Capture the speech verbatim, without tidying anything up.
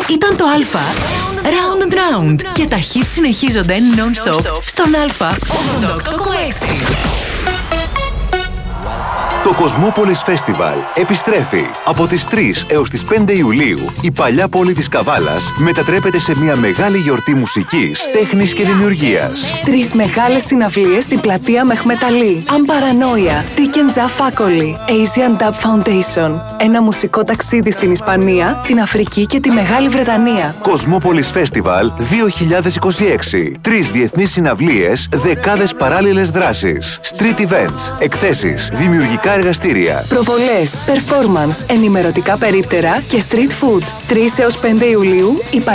Ήταν το Α. Round and Round. Και τα hits συνεχίζονται non-stop στον Α ογδόντα οκτώ κόμμα έξι. Το Κοσμόπολης Φέστιβαλ επιστρέφει. Από τις τρεις έως τις πέντε Ιουλίου, η παλιά πόλη της Καβάλας μετατρέπεται σε μια μεγάλη γιορτή μουσικής, τέχνης και δημιουργίας. Τρεις μεγάλες συναυλίες στην πλατεία Μεχμεταλή. Αμπαρανόια, Τίκεντζα Φάκολη, Asian Dub Foundation. Ένα μουσικό ταξίδι στην Ισπανία, την Αφρική και τη Μεγάλη Βρετανία. Κοσμόπολης Φέστιβαλ δύο χιλιάδες είκοσι έξι. Τρεις διεθνείς συναυλίες, δεκάδες παράλληλες δράσεις. Street events, εκθέσεις, δημιουργικά εργαστήρια. Προβολές, performance, ενημερωτικά περίπτερα και street food. τρεις έως πέντε Ιουλίου, η